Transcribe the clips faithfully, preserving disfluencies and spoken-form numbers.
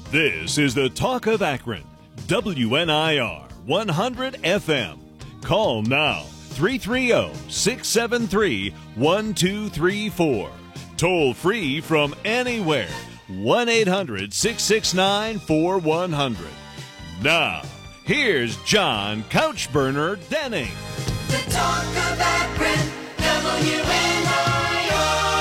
This is the Talk of Akron, W N I R one hundred F M. Call now, three three zero, six seven three, one two three four. Toll free from anywhere, one eight hundred, six six nine, four one zero zero. Now, here's John Couchburner Denning. The Talk of Akron, W N I R.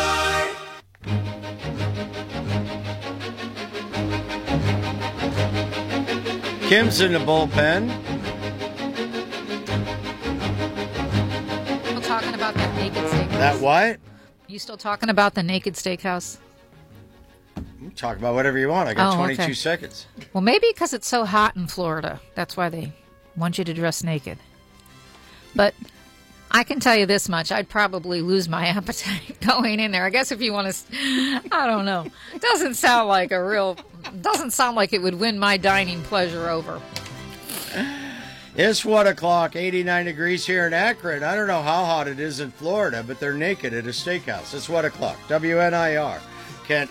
Kim's in the bullpen. Still talking about that naked steakhouse. That what? You still talking about the naked steakhouse? Talk about whatever you want. I got Oh, twenty-two okay. seconds. Well, maybe because it's so hot in Florida. That's why they want you to dress naked. But I can tell you this much. I'd probably lose my appetite going in there. I guess if you want to, I don't know. It doesn't sound like a real, doesn't sound like it would win my dining pleasure over. It's one o'clock, eighty-nine degrees here in Akron. I don't know how hot it is in Florida, but they're naked at a steakhouse. It's one o'clock. W N I R. Kent.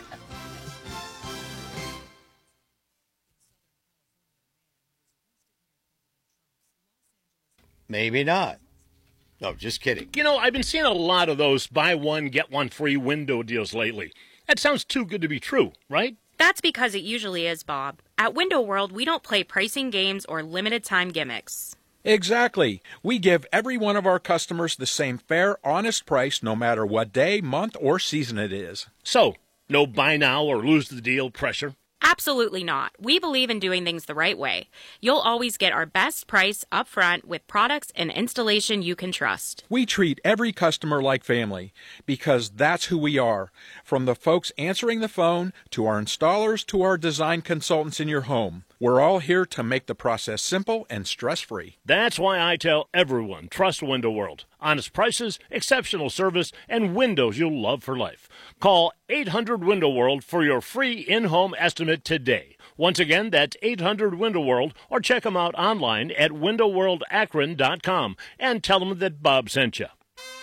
Maybe not. No, just kidding. You know, I've been seeing a lot of those buy one, get one free window deals lately. That sounds too good to be true, right? That's because it usually is, Bob. At Window World, we don't play pricing games or limited time gimmicks. Exactly. We give every one of our customers the same fair, honest price no matter what day, month, or season it is. So, no buy now or lose the deal pressure? Absolutely not. We believe in doing things the right way. You'll always get our best price up front with products and installation you can trust. We treat every customer like family because that's who we are. From the folks answering the phone to our installers to our design consultants in your home. We're all here to make the process simple and stress-free. That's why I tell everyone, trust Window World. Honest prices, exceptional service, and windows you'll love for life. Call eight hundred Window World for your free in-home estimate today. Once again, that's eight hundred Window World, or check them out online at window world akron dot com and tell them that Bob sent you.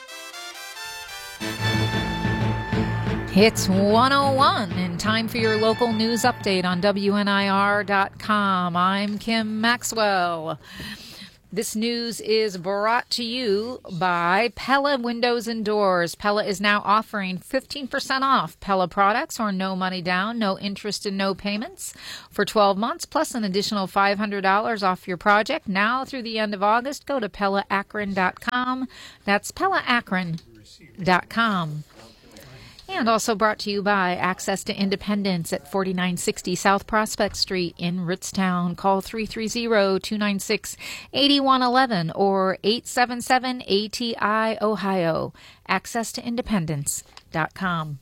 It's one oh one and time for your local news update on W N I R dot com. I'm Kim Maxwell. This news is brought to you by Pella Windows and Doors. Pella is now offering fifteen percent off Pella products or no money down, no interest and no payments for twelve months, plus an additional five hundred dollars off your project. Now through the end of August, go to pella akron dot com. That's pella akron dot com. And also brought to you by Access to Independence at forty-nine sixty South Prospect Street in Ritztown. Call three three zero, two nine six, eight one one one or eight seven seven A T I Ohio. access to independence dot com.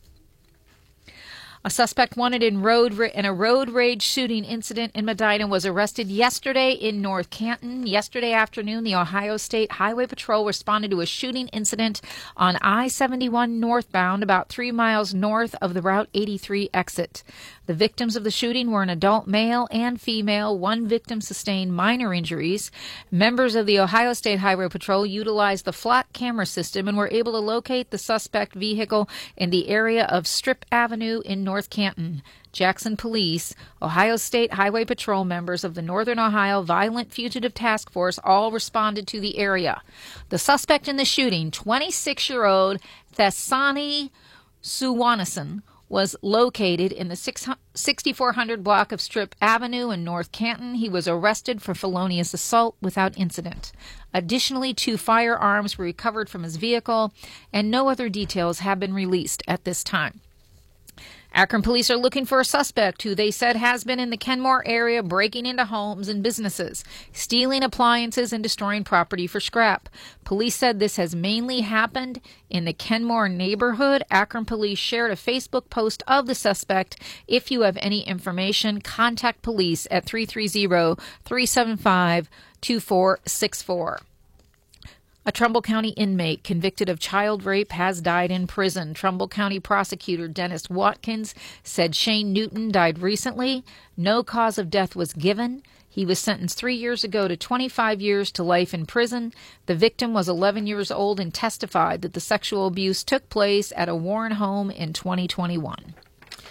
A suspect wanted in road in a road rage shooting incident in Medina was arrested yesterday in North Canton. Yesterday afternoon, the Ohio State Highway Patrol responded to a shooting incident on I seventy-one northbound, about three miles north of the Route eighty-three exit. The victims of the shooting were an adult male and female. One victim sustained minor injuries. Members of the Ohio State Highway Patrol utilized the flat camera system and were able to locate the suspect vehicle in the area of Strip Avenue in North Canton. Jackson Police, Ohio State Highway Patrol members of the Northern Ohio Violent Fugitive Task Force all responded to the area. The suspect in the shooting, twenty-six-year-old Thessani Suwanason, was located in the sixty-four hundred block of Strip Avenue in North Canton. He was arrested for felonious assault without incident. Additionally, two firearms were recovered from his vehicle, and no other details have been released at this time. Akron police are looking for a suspect who they said has been in the Kenmore area breaking into homes and businesses, stealing appliances and destroying property for scrap. Police said this has mainly happened in the Kenmore neighborhood. Akron police shared a Facebook post of the suspect. If you have any information, contact police at three three zero, three seven five, two four six four. A Trumbull County inmate convicted of child rape has died in prison. Trumbull County prosecutor Dennis Watkins said Shane Newton died recently. No cause of death was given. He was sentenced three years ago to twenty-five years to life in prison. The victim was eleven years old and testified that the sexual abuse took place at a Warren home in twenty twenty-one.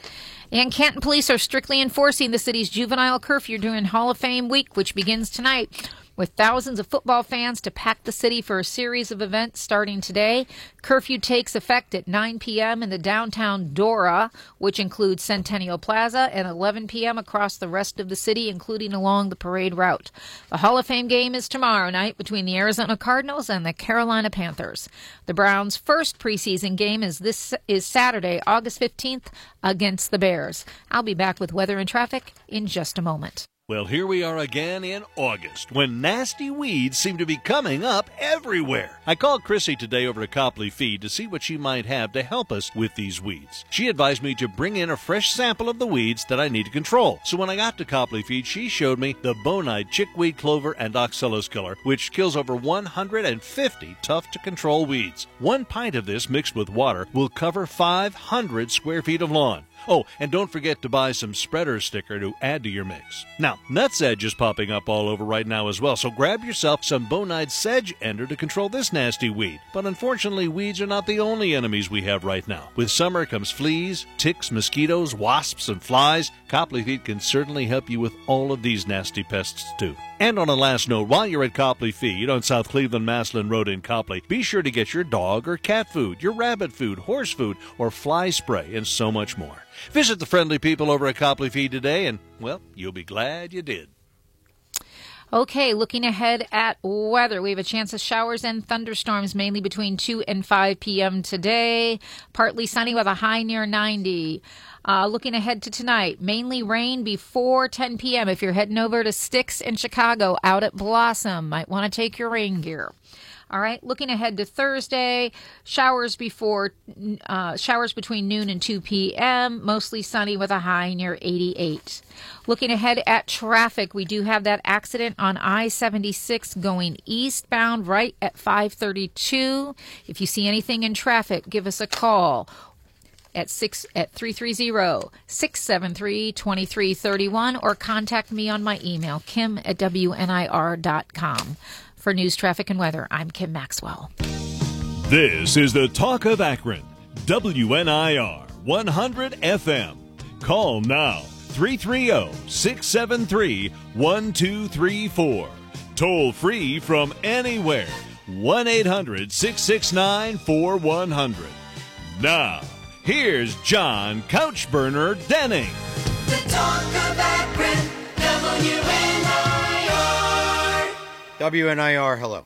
And Canton police are strictly enforcing the city's juvenile curfew during Hall of Fame week, which begins tonight, with thousands of football fans to pack the city for a series of events starting today. Curfew takes effect at nine p.m. in the downtown Dora, which includes Centennial Plaza, and eleven p.m. across the rest of the city, including along the parade route. The Hall of Fame game is tomorrow night between the Arizona Cardinals and the Carolina Panthers. The Browns' first preseason game is this is Saturday, August fifteenth, against the Bears. I'll be back with weather and traffic in just a moment. Well, here we are again in August, when nasty weeds seem to be coming up everywhere. I called Chrissy today over to Copley Feed to see what she might have to help us with these weeds. She advised me to bring in a fresh sample of the weeds that I need to control. So when I got to Copley Feed, she showed me the Bonide Chickweed Clover and Oxalis Killer, which kills over one hundred fifty tough-to-control weeds. One pint of this mixed with water will cover five hundred square feet of lawn. Oh, and don't forget to buy some spreader sticker to add to your mix. Now, nutsedge is popping up all over right now as well, so grab yourself some Bonide Sedge Ender to control this nasty weed. But unfortunately, weeds are not the only enemies we have right now. With summer comes fleas, ticks, mosquitoes, wasps, and flies. Copley Feed can certainly help you with all of these nasty pests too. And on a last note, while you're at Copley Feed on South Cleveland-Maslin Road in Copley, be sure to get your dog or cat food, your rabbit food, horse food, or fly spray, and so much more. Visit the friendly people over at Copley Feed today, and, well, you'll be glad you did. Okay, looking ahead at weather, we have a chance of showers and thunderstorms mainly between two and five p.m. today. Partly sunny with a high near ninety. Uh, looking ahead to tonight, mainly rain before ten p.m. If you're heading over to Styx in Chicago, out at Blossom, might want to take your rain gear. All right, looking ahead to Thursday, showers before uh, showers between noon and two p.m., mostly sunny with a high near eighty-eight. Looking ahead at traffic, we do have that accident on I seventy-six going eastbound right at five thirty-two. If you see anything in traffic, give us a call at six at three three zero, six seven three, two three three one or contact me on my email, kim at w n i r dot com. For news, traffic, and weather, I'm Kim Maxwell. This is the Talk of Akron, W N I R one hundred F M. Call now, three three zero, six seven three, one two three four. Toll free from anywhere, one eight hundred, six six nine, four one zero zero. Now, here's John Couchburner Denning. The Talk of Akron, W N I R. W N I R, hello.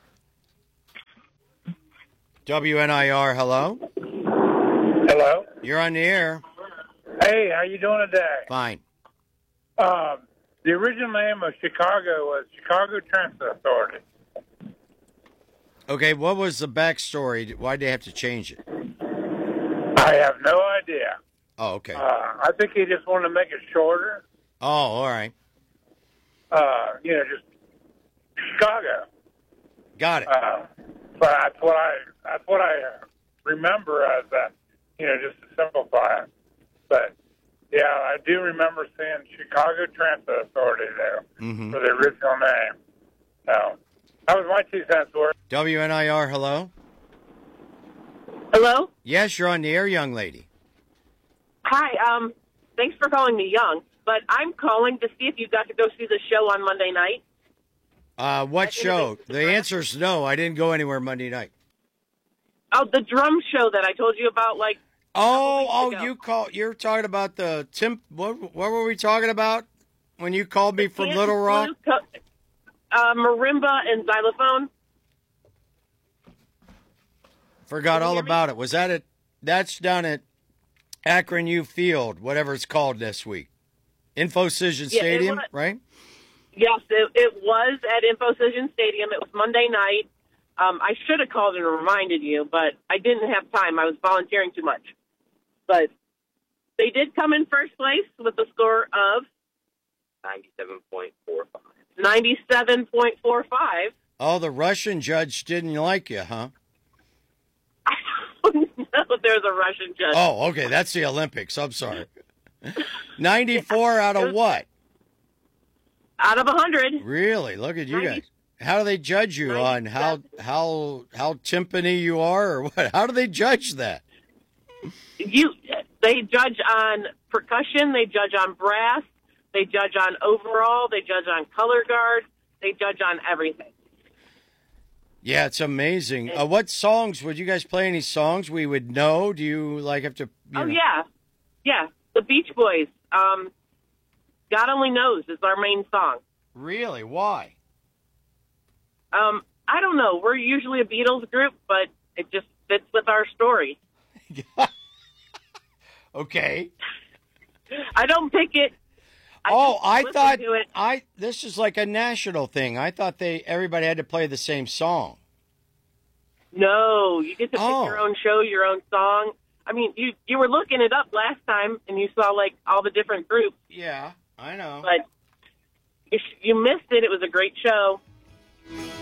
W N I R, hello. Hello. You're on the air. Hey, how you doing today? Fine. Um, the original name of Chicago was Chicago Transit Authority. Okay, what was the backstory? Why'd they have to change it? I have no idea. Oh, okay. Uh, I think he just wanted to make it shorter. Oh, all right. Uh, you know, just Chicago. Got it. Uh, but that's what I that's what I remember as that. You know, just to simplify it. But yeah, I do remember seeing Chicago Transit Authority there Mm-hmm. for the original name. So that was my two cents worth. W N I R, hello. Hello? Yes, you're on the air, young lady. Hi, um, thanks for calling me young, but I'm calling to see if you got to go see the show on Monday night. Uh, what At show? Innovation The Express. answer's no. I didn't go anywhere Monday night. Oh, the drum show that I told you about, like, Oh, weeks oh, ago. you call. You're talking about the Tim. What, what were we talking about when you called me from Kansas Little Rock? Blues Co- uh, marimba and xylophone. Forgot Can you all hear me? about it. Was that it? That's down at Akron U Field, whatever it's called this week. InfoCision Yeah, it Stadium, was- right? Yes, it, it was at InfoCision Stadium. It was Monday night. Um, I should have called and reminded you, but I didn't have time. I was volunteering too much. But they did come in first place with a score of ninety-seven point four five. ninety-seven point four five. Oh, the Russian judge didn't like you, huh? I don't know if there's a Russian judge. Oh, okay. That's the Olympics. I'm sorry. ninety-four out of what? Out of one hundred. Really? Look at you ninety guys. How do they judge you on how how how timpani you are, or what? How do they judge that? You, They judge on percussion. They judge on brass. They judge on overall. They judge on color guard. They judge on everything. Yeah, it's amazing. Uh, what songs would you guys play? Any songs we would know? Do you like have to? You Oh know? yeah, yeah. The Beach Boys. Um, God Only Knows is our main song. Really? Why? Um, I don't know. We're usually a Beatles group, but it just fits with our story. Okay. I don't pick it. I oh, just I listen thought to it. I this is like a national thing. I thought they everybody had to play the same song. No, you get to pick Oh. your own show, your own song. I mean, you you were looking it up last time, and you saw like all the different groups, Yeah, I know. but you, you missed it. It was a great show.